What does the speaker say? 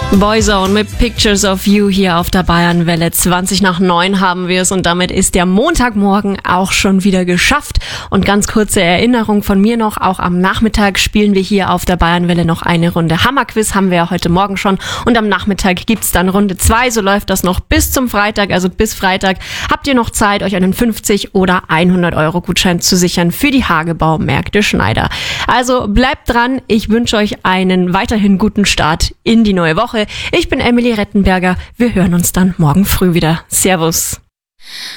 Boyzone mit Pictures of You hier auf der Bayernwelle. 20:09 haben wir es und damit ist der Montagmorgen auch schon wieder geschafft. Und ganz kurze Erinnerung von mir noch, auch am Nachmittag spielen wir hier auf der Bayernwelle noch eine Runde Hammerquiz, haben wir ja heute Morgen schon. Und am Nachmittag gibt's dann Runde 2, so läuft das noch bis zum Freitag, also bis Freitag habt ihr noch Zeit, euch einen 50 oder 100 Euro Gutschein zu sichern für die Hagebau-Märkte Schneider. Also bleibt dran, ich wünsche euch einen weiterhin guten Start in die neue Woche. Ich bin Emily Rettenberger. Wir hören uns dann morgen früh wieder. Servus.